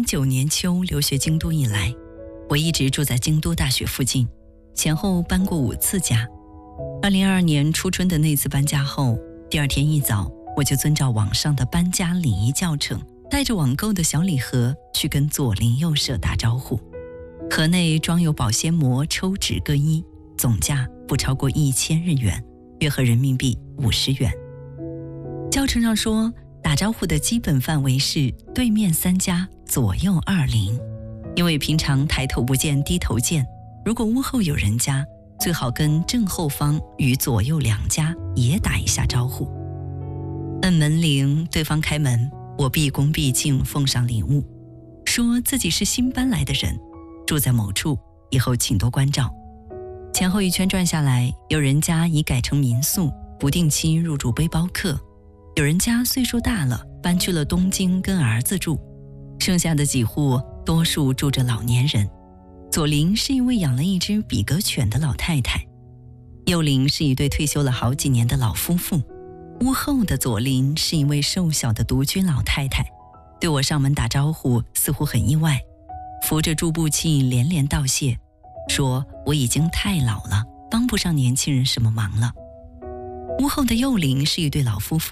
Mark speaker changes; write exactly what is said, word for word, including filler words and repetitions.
Speaker 1: 零九年秋留学京都以来，我一直住在京都大学附近，前后搬过五次家。二零二二年初春的那次搬家后，第二天一早我就遵照网上的搬家礼仪教程，带着网购的小礼盒去跟左邻右舍打招呼。盒内装有保鲜膜、抽纸各一，总价不超过一千日元，约合人民币五十元。教程上说，打招呼的基本范围是对面三家，左右二邻。因为平常抬头不见低头见，如果屋后有人家，最好跟正后方与左右两家也打一下招呼。按门铃，对方开门，我毕恭毕敬奉上礼物，说自己是新搬来的人，住在某处，以后请多关照。前后一圈转下来，有人家已改成民宿，不定期入住背包客，有人家岁数大了，搬去了东京跟儿子住，剩下的几户多数住着老年人。左邻是一位养了一只比格犬的老太太，右邻是一对退休了好几年的老夫妇，屋后的左邻是一位瘦小的独居老太太，对我上门打招呼似乎很意外，扶着助步器连连道谢，说我已经太老了，帮不上年轻人什么忙了。屋后的右邻是一对老夫妇，